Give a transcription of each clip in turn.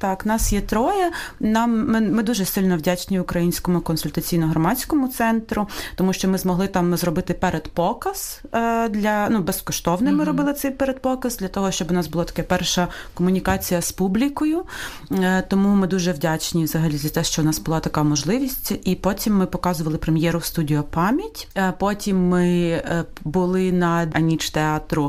Так, нас є 3. Ми дуже сильно вдячні Українському консультаційно-громадському центру, тому що ми змогли там зробити передпоказ безкоштовний. Ми робили цей передпоказ для того, щоб у нас була така перша комунікація з публікою. Тому ми дуже вдячні взагалі за те, що у нас була така можливість. І потім ми показували прем'єру в студіо «Пам'ять». Потім ми були на ніч театру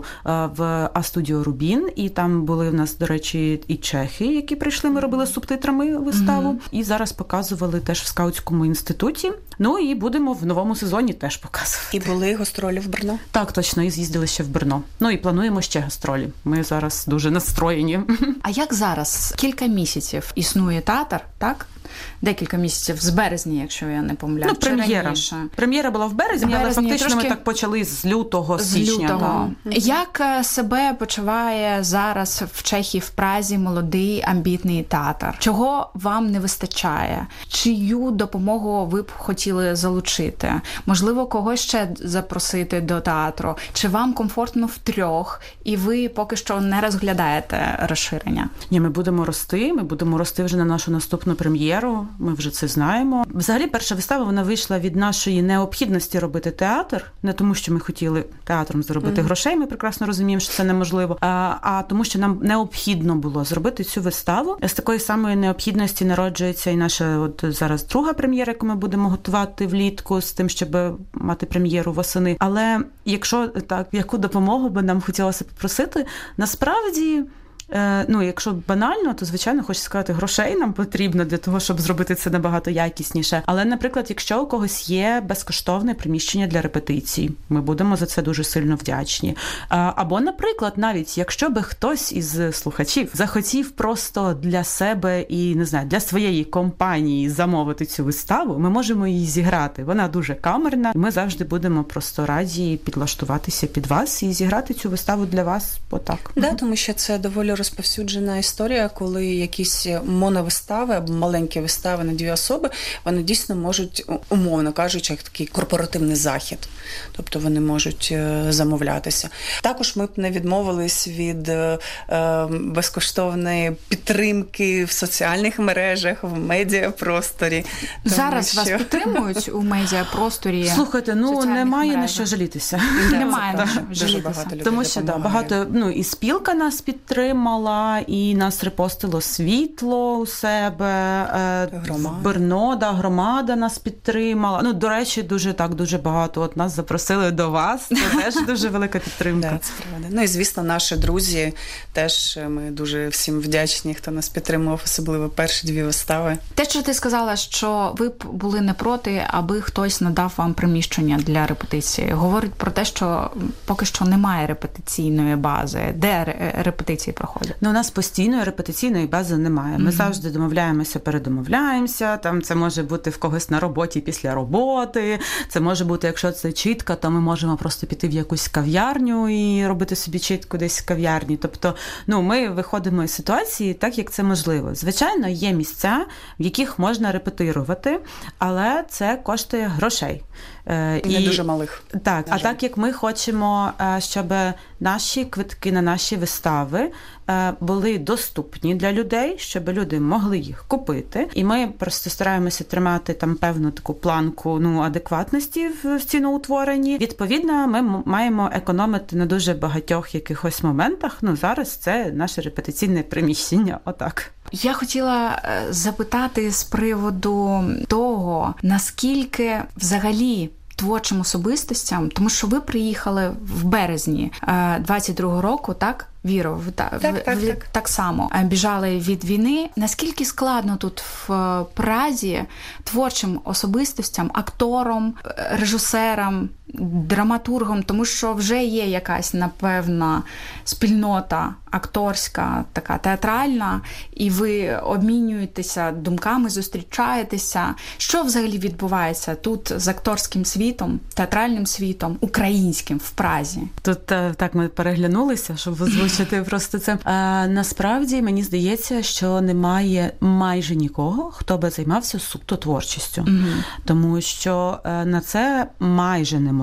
в А-студіо «Рубін». І там були в нас, до речі, і чехи, які прийшли. Ми робили субтитрами виставу. І зараз показували теж в Скаутському інституті. Ну і будемо в новому сезоні теж показувати. І були гастролі в Брно? Так, точно. І з'їздили ще в Брно. Ну і плануємо ще гастролі. Ми зараз дуже настроєні. А як зараз? Кілька місяців існує театр, так? Декілька місяців, з березня, якщо я не помиляю. Прем'єра була в березні, але фактично ми так почали з лютого, січня. Як себе почуває зараз в Чехії, в Празі молодий, амбітний театр? Чого вам не вистачає? Чию допомогу ви б хотіли залучити? Можливо, когось ще запросити до театру? Чи вам комфортно в 3, і ви поки що не розглядаєте розширення? Ні, ми будемо рости вже на нашу наступну прем'єру. Ми вже це знаємо. Взагалі, перша вистава, вона вийшла від нашої необхідності робити театр. Не тому, що ми хотіли театром заробити грошей, ми прекрасно розуміємо, що це неможливо, а тому, що нам необхідно було зробити цю виставу. З такої самої необхідності народжується і наша зараз друга прем'єра, яку ми будемо готувати влітку, з тим, щоб мати прем'єру восени. Але якщо так, яку допомогу би нам хотілося попросити, насправді... якщо банально, то, звичайно, хочу сказати, грошей нам потрібно для того, щоб зробити це набагато якісніше. Але, наприклад, якщо у когось є безкоштовне приміщення для репетицій, ми будемо за це дуже сильно вдячні. Або, наприклад, навіть якщо би хтось із слухачів захотів просто для себе і, не знаю, для своєї компанії замовити цю виставу, ми можемо її зіграти. Вона дуже камерна, і ми завжди будемо просто раді підлаштуватися під вас і зіграти цю виставу для вас отак. Да, тому що це доволі розповсюджена історія, коли якісь моновистави або маленькі вистави на 2 особи, вони дійсно можуть, умовно кажучи, як такий корпоративний захід. Тобто вони можуть замовлятися. Також ми б не відмовились від безкоштовної підтримки в соціальних мережах, в медіапросторі. Зараз вас підтримують у медіапросторі? Слухайте, немає на що жалітися. Немає на що жалітися. Тому що багато, і спілка нас підтримала, і нас репостило Світло у себе, Брно, громада нас підтримала. До речі, дуже багато нас запросили до вас. Це теж дуже велика підтримка. Да, це правда. І, звісно, наші друзі теж, ми дуже всім вдячні, хто нас підтримував, особливо перші 2 вистави. Те, що ти сказала, що ви б були не проти, аби хтось надав вам приміщення для репетиції. Говорить про те, що поки що немає репетиційної бази. Де репетиції проходять? У нас постійної репетиційної бази немає. Ми завжди передомовляємося. Там це може бути в когось на роботі після роботи. Це може бути, якщо це чітка, то ми можемо просто піти в якусь кав'ярню і робити собі чітку десь в кав'ярні. Тобто, ми виходимо із ситуації так, як це можливо. Звичайно, є місця, в яких можна репетирувати, але це коштує грошей. Не дуже малих. Так, а так як ми хочемо, щоб наші квитки на наші вистави були доступні для людей, щоб люди могли їх купити. І ми просто стараємося тримати там певну таку планку адекватності в ціноутворенні. Відповідно, ми маємо економити на дуже багатьох якихось моментах. Зараз це наше репетиційне приміщення. Отак. Я хотіла запитати з приводу того, наскільки взагалі творчим особистостям, тому що ви приїхали в березні 22-го року, так? Віро, так само біжали від війни. Наскільки складно тут в Празі творчим особистостям, акторам, режисерам, драматургам, тому що вже є якась, напевно, спільнота акторська, така театральна, і ви обмінюєтеся думками, зустрічаєтеся. Що взагалі відбувається тут з акторським світом, театральним світом, українським в Празі? Тут так ми переглянулися, щоб озвучити просто це. Насправді, мені здається, що немає майже нікого, хто би займався суто творчістю. Тому що на це майже неможливо.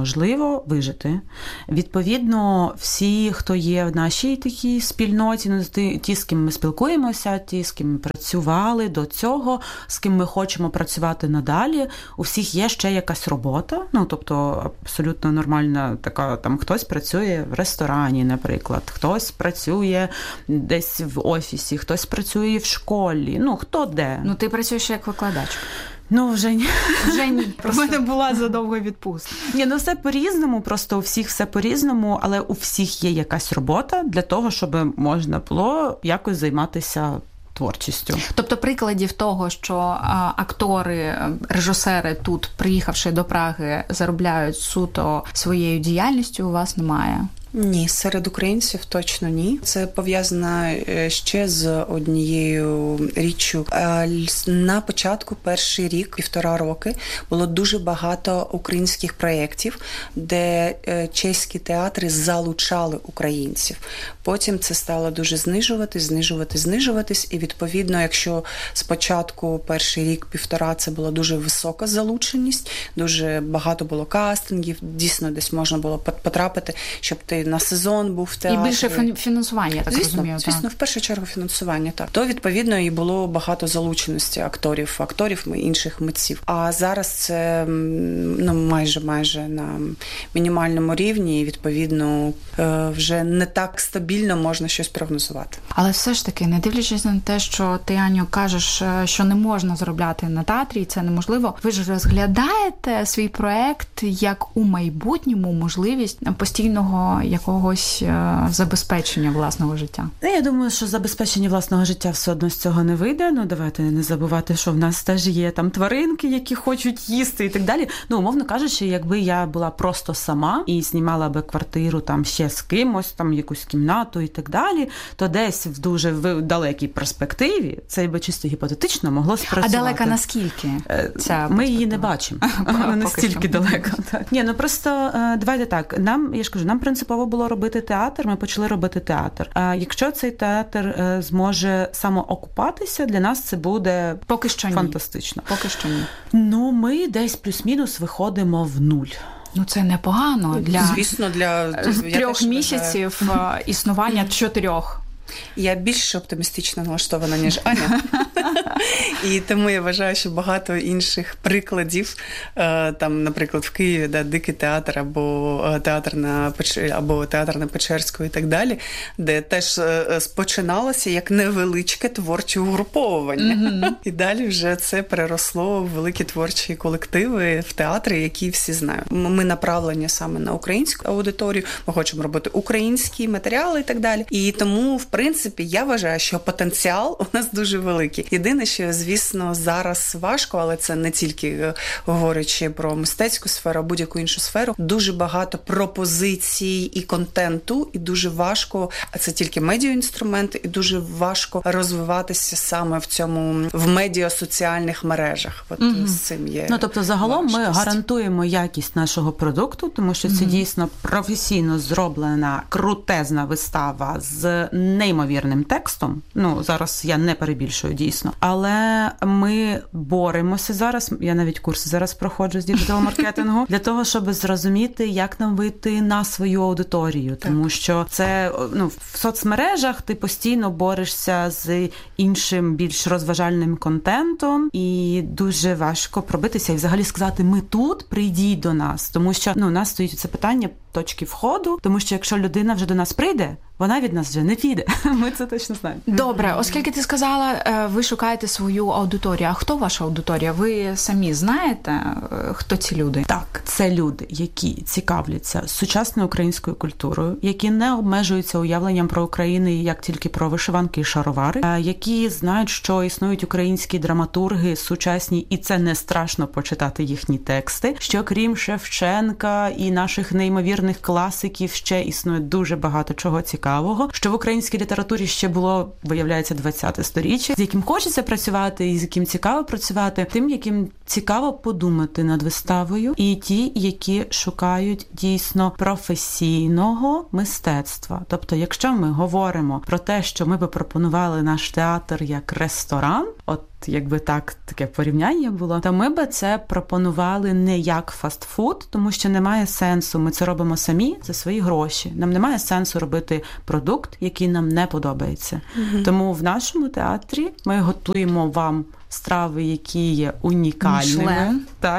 неможливо вижити. Відповідно, всі, хто є в нашій такій спільноті, ті, з ким ми спілкуємося, ті, з ким ми працювали до цього, з ким ми хочемо працювати надалі, у всіх є ще якась робота, тобто абсолютно нормальна така, там хтось працює в ресторані, наприклад, хтось працює десь в офісі, хтось працює в школі, хто де. Ти працюєш як викладачка. Вже ні. Вже ні. У мене була задовга відпустка. Все по-різному, просто у всіх все по-різному, але у всіх є якась робота для того, щоб можна було якось займатися творчістю. Тобто прикладів того, що актори, режисери тут, приїхавши до Праги, заробляють суто своєю діяльністю, у вас немає? Ні, серед українців точно ні. Це пов'язано ще з однією річчю. На початку, перший рік, 1,5 роки, було дуже багато українських проєктів, де чеські театри залучали українців. Потім це стало дуже знижуватись, і відповідно, якщо спочатку перший рік, 1,5, це була дуже висока залученість, дуже багато було кастингів, дійсно десь можна було потрапити, щоб ти на сезон був в театрі. І більше фінансування, я так розумію. Звісно, в першу чергу фінансування, так. То, відповідно, і було багато залученості акторів і інших митців. А зараз це майже на мінімальному рівні, і, відповідно, вже не так стабільно можна щось прогнозувати. Але все ж таки, не дивлячись на те, що ти, Аню, кажеш, що не можна заробляти на театрі, і це неможливо, ви ж розглядаєте свій проект як у майбутньому можливість постійного якогось забезпечення власного життя? Я думаю, що забезпечення власного життя все одно з цього не вийде. Давайте не забувати, що в нас теж є там тваринки, які хочуть їсти і так далі. Умовно кажучи, якби я була просто сама і знімала би квартиру там ще з кимось, там якусь кімнату і так далі, то десь в дуже далекій перспективі це би чисто гіпотетично могло спрацювати. А далека наскільки? Ми її не бачимо. Вона настільки далека. Просто давайте так. Нам принципово було робити театр, ми почали робити театр. А якщо цей театр зможе самоокупатися, для нас це буде поки що фантастично. Поки що ні. Ми десь плюс-мінус виходимо в нуль. Це непогано звісно, для 3 місяців існування 4. Я більш оптимістично налаштована, ніж Аня. І тому я вважаю, що багато інших прикладів, там, наприклад, в Києві, Дикий театр, або театр на Печерську і так далі, де теж спочиналося як невеличке творче угруповування. Mm-hmm. І далі вже це переросло в великі творчі колективи в театрі, які всі знають. Ми направлені саме на українську аудиторію, ми хочемо робити українські матеріали і так далі. І тому, в принципі, я вважаю, що потенціал у нас дуже великий. Єдине, що, звісно, зараз важко, але це не тільки говорячи про мистецьку сферу, а будь-яку іншу сферу. Дуже багато пропозицій і контенту, і дуже важко, а це тільки медіаінструменти, і дуже важко розвиватися саме в медіасоціальних мережах. З цим є тобто, загалом ми гарантуємо якість нашого продукту, тому що це дійсно професійно зроблена, крутезна вистава з неймовірним текстом. Зараз я не перебільшую дійсно. Але ми боремося зараз, я навіть курси зараз проходжу з діджитал-маркетингу, для того, щоб зрозуміти, як нам вийти на свою аудиторію. Тому що це, в соцмережах ти постійно борешся з іншим, більш розважальним контентом, і дуже важко пробитися і взагалі сказати, ми тут, прийдіть до нас. Тому що, у нас стоїть це питання точки входу, тому що якщо людина вже до нас прийде, вона від нас вже не піде. Ми це точно знаємо. Добре, оскільки ти сказала, ви шукаєте свою аудиторію. А хто ваша аудиторія? Ви самі знаєте, хто ці люди? Так, це люди, які цікавляться сучасною українською культурою, які не обмежуються уявленням про Україну як тільки про вишиванки і шаровари, які знають, що існують українські драматурги сучасні, і це не страшно почитати їхні тексти, що крім Шевченка і наших неймовірних класиків ще існує дуже багато чого цікавого, що в українській літературі ще було, виявляється, 20-те сторіччя, з яким хочеться працювати і з яким цікаво працювати, тим, яким цікаво подумати над виставою, і ті, які шукають дійсно професійного мистецтва. Тобто, якщо ми говоримо про те, що ми би пропонували наш театр як ресторан, якби таке порівняння було, то ми би це пропонували не як фастфуд, тому що немає сенсу. Ми це робимо самі за свої гроші. Нам немає сенсу робити продукт, який нам не подобається. Тому в нашому театрі ми готуємо вам страви, які є унікальними,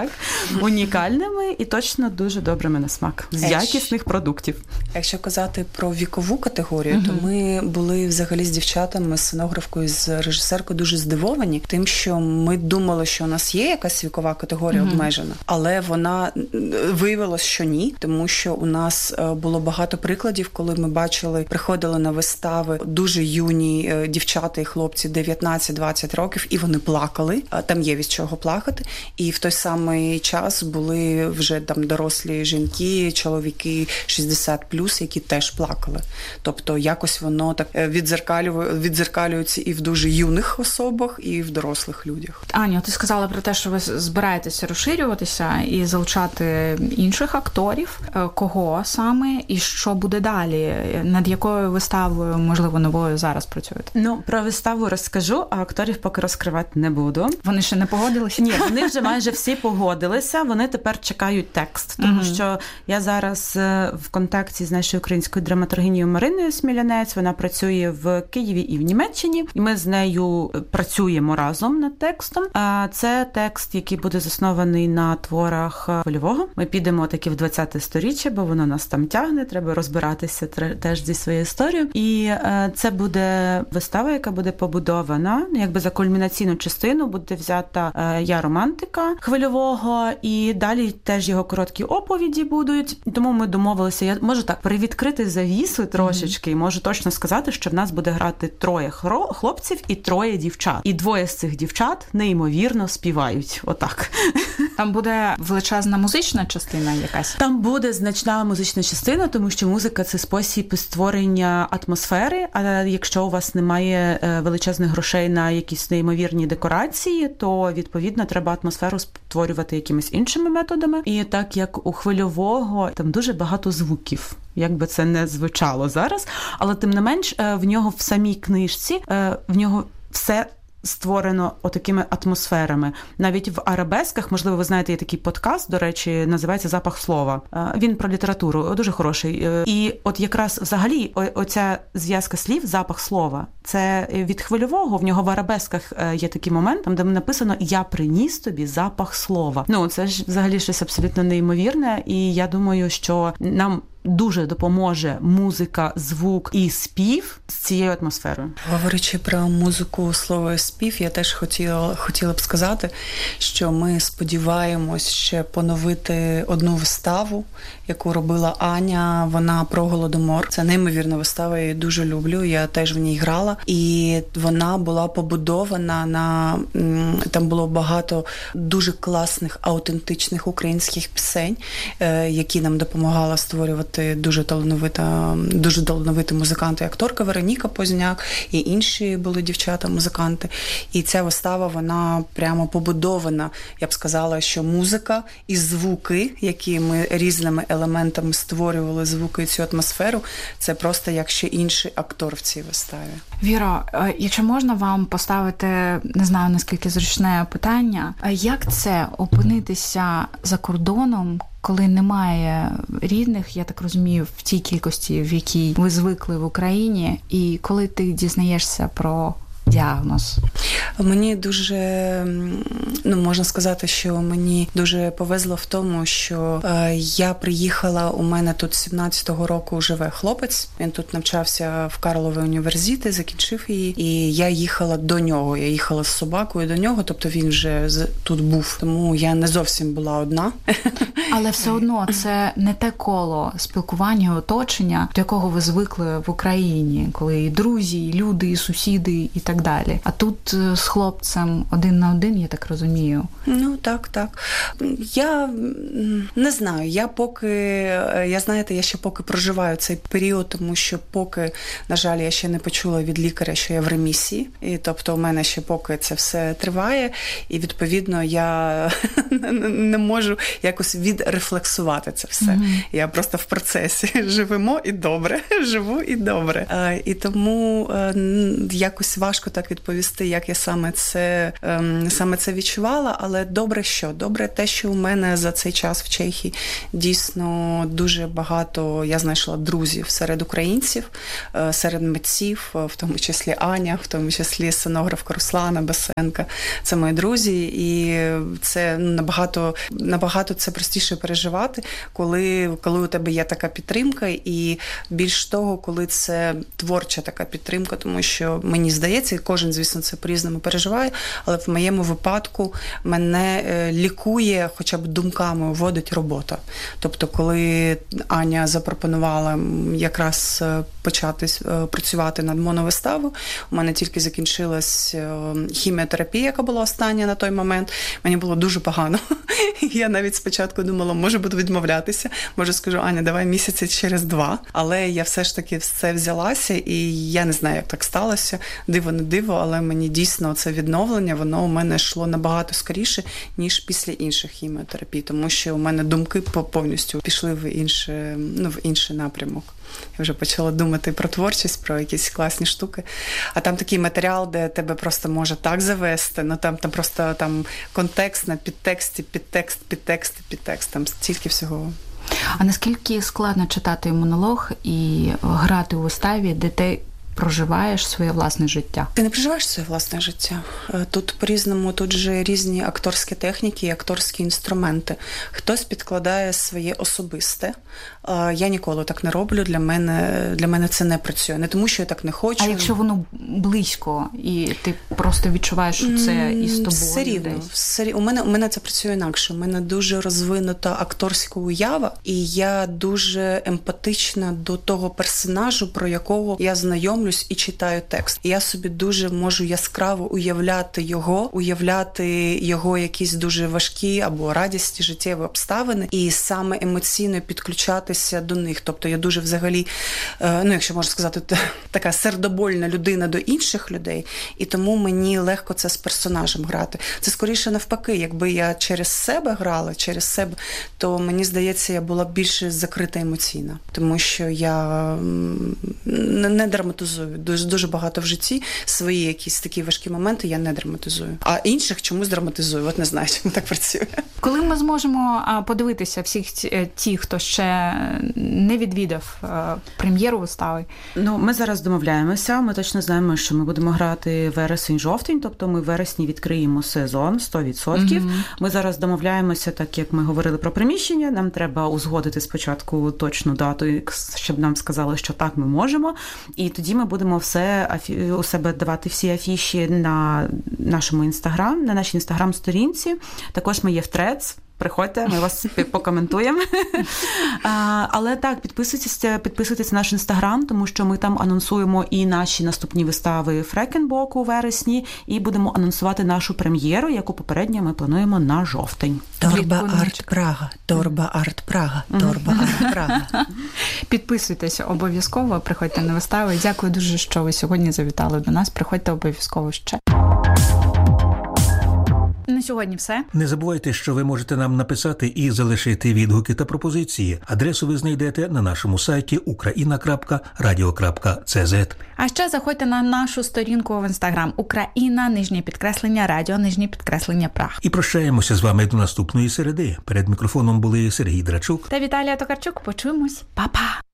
унікальними і точно дуже добрими на смак, з якісних продуктів. Якщо казати про вікову категорію, то ми були взагалі з дівчатами, з сценографкою, з режисеркою дуже здивовані тим, що ми думали, що у нас є якась вікова категорія обмежена, але вона виявилось, що ні, тому що у нас було багато прикладів, коли ми бачили, приходили на вистави дуже юні дівчата і хлопці 19-20 років, і вони плакали. Там є від чого плакати. І в той самий час були вже там дорослі жінки, чоловіки 60+, які теж плакали. Тобто якось воно так відзеркалюється і в дуже юних особах, і в дорослих людях. Аню, ти сказала про те, що ви збираєтеся розширюватися і залучати інших акторів. Кого саме і що буде далі? Над якою виставою, можливо, новою зараз працюєте? Про виставу розкажу, а акторів поки розкривати не буду. Вони ще не погодилися? Ні, вони вже майже всі погодилися. Вони тепер чекають текст. Тому що я зараз в контакті з нашою українською драматургинею Мариною Смілянець. Вона працює в Києві і в Німеччині. І ми з нею працюємо разом над текстом. Це текст, який буде заснований на творах Хвильового. Ми підемо таки в 20-те сторіччя, бо воно нас там тягне. Треба розбиратися теж зі своєю історією. І це буде вистава, яка буде побудована, якби за кульмінаційну частину буде взята «Я романтика» Хвильового, і далі теж його короткі оповіді будуть. Тому ми домовилися, я можу так привідкрити завісу трошечки, і можу точно сказати, що в нас буде грати 3 хлопців і 3 дівчат. І 2 з цих дівчат неймовірно співають. Отак. Там буде величезна музична частина якась? Там буде значна музична частина, тому що музика – це спосіб створення атмосфери, а якщо у вас немає величезних грошей на якісь неймовірні декорації, то, відповідно, треба атмосферу створювати якимись іншими методами. І так як у Хвильового там дуже багато звуків, як би це не звучало зараз, але тим не менш в нього в самій книжці, в нього все створено отакими атмосферами. Навіть в арабесках, можливо, ви знаєте, є такий подкаст, до речі, називається «Запах слова». Він про літературу, дуже хороший. І от якраз взагалі оця зв'язка слів «запах слова» – це від Хвильового. В нього в арабесках є такий момент, там, де написано «Я приніс тобі запах слова». Це ж взагалі щось абсолютно неймовірне, і я думаю, що нам дуже допоможе музика, звук і спів з цією атмосферою. Говорячи про музику, слово і спів, я теж хотіла б сказати, що ми сподіваємось ще поновити одну виставу, яку робила Аня, вона про Голодомор. Це неймовірна вистава, я її дуже люблю, я теж в ній грала. І вона була побудована на... Там було багато дуже класних, аутентичних українських пісень, які нам допомагала створювати дуже талановиті музиканти і акторка Вероніка Позняк, і інші були дівчата-музиканти. І ця вистава, вона прямо побудована, я б сказала, що музика і звуки, які ми різними елементами створювали, звуки і цю атмосферу, це просто як ще інший актор в цій виставі. Віро, якщо можна вам поставити, не знаю, наскільки зручне питання, як це опинитися за кордоном, коли немає рідних, я так розумію, в тій кількості, в якій ви звикли в Україні, і коли ти дізнаєшся про діагноз? Мені дуже, можна сказати, що мені дуже повезло в тому, що я приїхала, у мене тут 17-го року живе хлопець, він тут навчався в Карловій університеті, закінчив її, і я їхала до нього, я їхала з собакою до нього, тобто він вже тут був, тому я не зовсім була одна. Але все одно це не те коло спілкування, оточення, до якого ви звикли в Україні, коли і друзі, і люди, і сусіди, і так далі. А тут з хлопцем 1 на 1, я так розумію. Так. Я не знаю, я ще поки проживаю цей період, тому що поки, на жаль, я ще не почула від лікаря, що я в ремісії. І тобто у мене ще поки це все триває, і відповідно я не можу якось відрефлексувати це все. Mm-hmm. Я просто в процесі живу і добре. І тому якось важко так відповісти, як я саме це відчувала, але добре те, що у мене за цей час в Чехії дійсно дуже багато я знайшла друзів серед українців, серед митців, в тому числі Аня, в тому числі сценографка Руслана Басенка. Це мої друзі, і це набагато це простіше переживати, коли у тебе є така підтримка, і більш того, коли це творча така підтримка, тому що мені здається, і кожен, звісно, це по-різному переживає, але в моєму випадку мене лікує, хоча б думками вводить робота. Тобто, коли Аня запропонувала якраз почати працювати над моновиставою, у мене тільки закінчилась хіміотерапія, яка була остання на той момент. Мені було дуже погано. Я навіть спочатку думала, може буду відмовлятися, може скажу, Аня, давай місяці через 2. Але я все ж таки все взялася, і я не знаю, як так сталося. Диво не диво, але мені дійсно це відновлення, воно у мене йшло набагато скоріше, ніж після інших хіміотерапій, тому що у мене думки повністю пішли в інший напрямок. Я вже почала думати про творчість, про якісь класні штуки. А там такий матеріал, де тебе просто може так завести, там просто контекст на підтексті, підтекст, там стільки всього. А наскільки складно читати монолог і грати у виставі, де ти проживаєш своє власне життя? Ти не проживаєш своє власне життя. Тут по-різному, тут же різні акторські техніки і акторські інструменти. Хтось підкладає своє особисте. Я ніколи так не роблю, для мене це не працює. Не тому, що я так не хочу. А якщо воно близько, і ти просто відчуваєш, що це із тобою? Все рівно. У мене це працює інакше. У мене дуже розвинута акторська уява, і я дуже емпатична до того персонажу, про якого я знайомлюсь і читаю текст. І я собі дуже можу яскраво уявляти його якісь дуже важкі або радісні життєві обставини, і саме емоційно підключатися до них. Тобто я дуже взагалі, якщо можна сказати, така сердобольна людина до інших людей, і тому мені легко це з персонажем грати. Це скоріше навпаки, якби я через себе грала, то мені здається, я була більше закрита емоційно, тому що я не драматизую. Дуже багато в житті свої якісь такі важкі моменти я не драматизую. А інших чомусь драматизую. От не знаю, чому так працює. Коли ми зможемо подивитися всіх ті, хто ще не відвідав прем'єру вистави? Ми зараз домовляємося. Ми точно знаємо, що ми будемо грати вересень-жовтень, тобто ми в вересні відкриємо сезон 100%. Ми зараз домовляємося, так як ми говорили про приміщення, нам треба узгодити спочатку точну дату, щоб нам сказали, що так, ми можемо. І тоді ми будемо все у себе давати всі афіші на нашому Інстаграм, на нашій Інстаграм-сторінці. Також ми є в Threads. Приходьте, ми вас покоментуємо. Але так, підписуйтесь на наш Інстаграм, тому що ми там анонсуємо і наші наступні вистави Фрекенбок у вересні, і будемо анонсувати нашу прем'єру, яку попередньо ми плануємо на жовтень. Торба Арт Прага, Торба Арт Прага, Торба Арт Прага. Підписуйтеся обов'язково, приходьте на вистави. Дякую дуже, що ви сьогодні завітали до нас. Приходьте обов'язково ще. На сьогодні все. Не забувайте, що ви можете нам написати і залишити відгуки та пропозиції. Адресу ви знайдете на нашому сайті ukraina.radio.cz. А ще заходьте на нашу сторінку в Інстаграм Україна_радіо_ Праг. І прощаємося з вами до наступної середи. Перед мікрофоном були Сергій Драчук та Віталія Токарчук. Почуємось. Па-па!